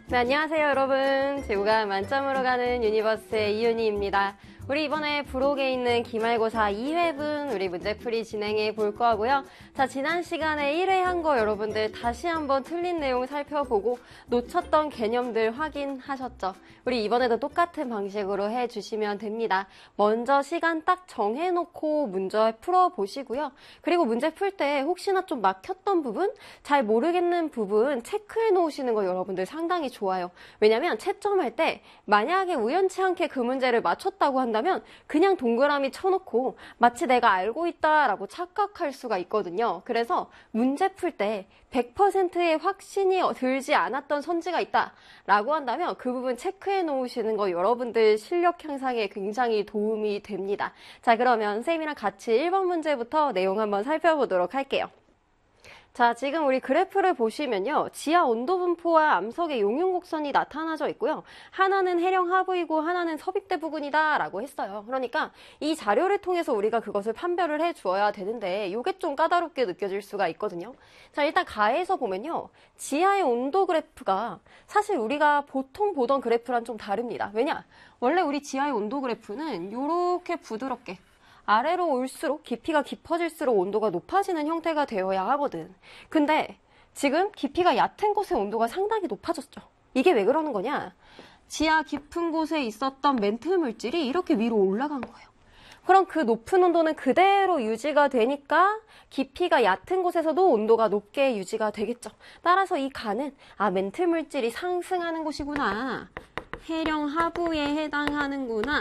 네, 안녕하세요 여러분. 지구가 만점으로 가는 유니버스의 이윤희입니다. 우리 이번에 부록에 있는 기말고사 2회분 우리 문제풀이 진행해 볼 거고요. 자, 지난 시간에 1회 한 거 여러분들 다시 한번 틀린 내용 살펴보고 놓쳤던 개념들 확인하셨죠? 우리 이번에도 똑같은 방식으로 해주시면 됩니다. 먼저 시간 딱 정해놓고 문제 풀어보시고요. 그리고 문제 풀 때 혹시나 좀 막혔던 부분, 잘 모르겠는 부분 체크해 놓으시는 거 여러분들 상당히 좋아요. 왜냐면 채점할 때 만약에 우연치 않게 그 문제를 맞췄다고 한다면 그냥 동그라미 쳐놓고 마치 내가 알고 있다라고 착각할 수가 있거든요. 그래서 문제 풀 때 100%의 확신이 들지 않았던 선지가 있다라고 한다면 그 부분 체크해 놓으시는 거 여러분들 실력 향상에 굉장히 도움이 됩니다. 자, 그러면 쌤이랑 같이 1번 문제부터 내용 한번 살펴보도록 할게요. 자, 지금 우리 그래프를 보시면요. 지하 온도 분포와 암석의 용융 곡선이 나타나져 있고요. 하나는 해령 하부이고 하나는 서빅대 부근이다 라고 했어요. 그러니까 이 자료를 통해서 우리가 그것을 판별을 해 주어야 되는데 이게 좀 까다롭게 느껴질 수가 있거든요. 자, 일단 가에서 보면요. 지하의 온도 그래프가 사실 우리가 보통 보던 그래프랑 좀 다릅니다. 왜냐? 원래 우리 지하의 온도 그래프는 이렇게 부드럽게 아래로 올수록 깊이가 깊어질수록 온도가 높아지는 형태가 되어야 하거든. 근데 지금 깊이가 얕은 곳의 온도가 상당히 높아졌죠. 이게 왜 그러는 거냐? 지하 깊은 곳에 있었던 멘틀 물질이 이렇게 위로 올라간 거예요. 그럼 그 높은 온도는 그대로 유지가 되니까 깊이가 얕은 곳에서도 온도가 높게 유지가 되겠죠. 따라서 이 가는 멘틀 물질이 상승하는 곳이구나. 해령 하부에 해당하는구나.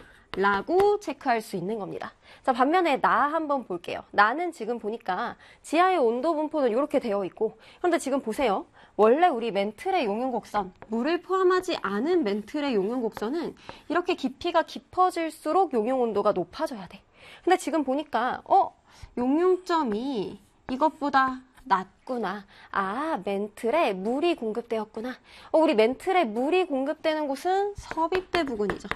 라고 체크할 수 있는 겁니다. 자, 반면에 나 한번 볼게요. 나는 지금 보니까 지하의 온도 분포는 이렇게 되어 있고, 그런데 지금 보세요. 원래 우리 멘틀의 용융 곡선, 물을 포함하지 않은 멘틀의 용융 곡선은 이렇게 깊이가 깊어질수록 용융 온도가 높아져야 돼. 근데 지금 보니까 용융점이 이것보다 낮구나. 멘틀에 물이 공급되었구나. 우리 멘틀에 물이 공급되는 곳은 서빅대 부근이죠.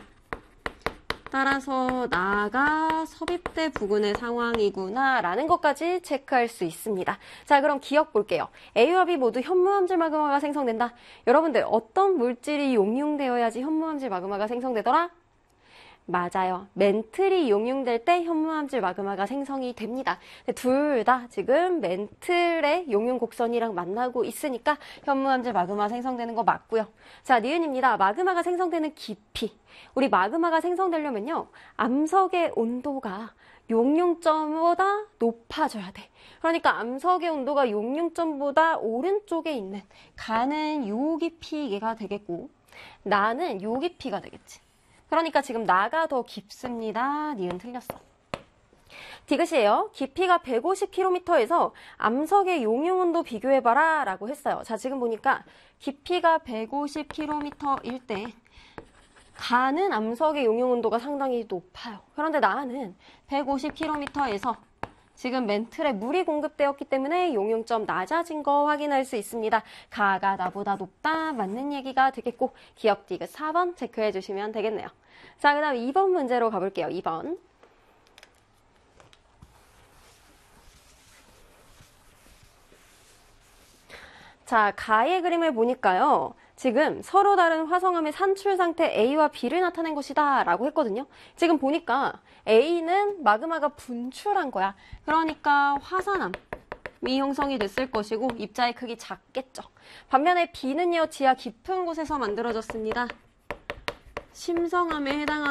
따라서 나가 서빅대 부근의 상황이구나 라는 것까지 체크할 수 있습니다. 자, 그럼 기억 볼게요. A와 B 모두 현무암질 마그마가 생성된다. 여러분들 어떤 물질이 용융되어야지 현무암질 마그마가 생성되더라? 맞아요. 멘틀이 용융될 때 현무암질 마그마가 생성이 됩니다. 둘 다 지금 멘틀의 용융 곡선이랑 만나고 있으니까 현무암질 마그마 생성되는 거 맞고요. 자, 니은입니다. 마그마가 생성되는 깊이. 우리 마그마가 생성되려면요. 암석의 온도가 용융점보다 높아져야 돼. 그러니까 암석의 온도가 용융점보다 오른쪽에 있는 가는 요 깊이가 되겠고 나는 요 깊이가 되겠지. 그러니까 지금 나가 더 깊습니다. 니은 틀렸어. 디귿이에요. 깊이가 150km에서 암석의 용융온도 비교해봐라 라고 했어요. 자, 지금 보니까 깊이가 150km일 때 가는 암석의 용융온도가 상당히 높아요. 그런데 나는 150km에서 지금 멘틀에 물이 공급되었기 때문에 용융점 낮아진 거 확인할 수 있습니다. 가가 나보다 높다 맞는 얘기가 되겠고 기억 디귿 4번 체크해 주시면 되겠네요. 자, 그 다음 2번 문제로 가볼게요. 2번. 자, 가의 그림을 보니까요. 지금 서로 다른 화성암의 산출 상태 A와 B를 나타낸 것이다 라고 했거든요. 지금 보니까 A는 마그마가 분출한 거야. 그러니까 화산암이 형성이 됐을 것이고 입자의 크기 작겠죠. 반면에 B는요. 지하 깊은 곳에서 만들어졌습니다. 심성암에 해당하는